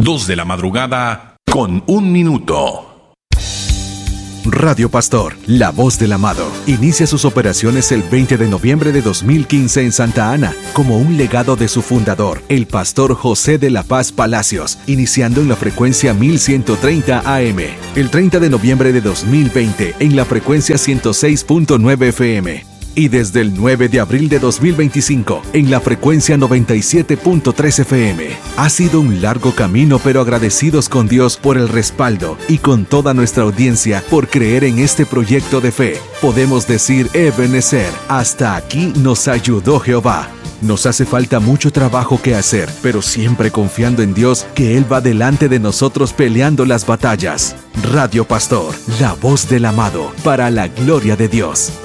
2 de la madrugada con 1 minuto. Radio Pastor, la voz del amado, inicia sus operaciones el 20 de noviembre de 2015 en Santa Ana, como un legado de su fundador, el pastor José de la Paz Palacios, iniciando en la frecuencia 1130 AM. El 30 de noviembre de 2020 en la frecuencia 106.9 FM. Y desde el 9 de abril de 2025 en la frecuencia 97.3 FM. Ha sido un largo camino, pero agradecidos con Dios por el respaldo y con toda nuestra audiencia por creer en este proyecto de fe. Podemos decir, Ebenezer, hasta aquí nos ayudó Jehová. Nos hace falta mucho trabajo que hacer, pero siempre confiando en Dios que Él va delante de nosotros peleando las batallas. Radio Pastor, la voz del amado, para la gloria de Dios.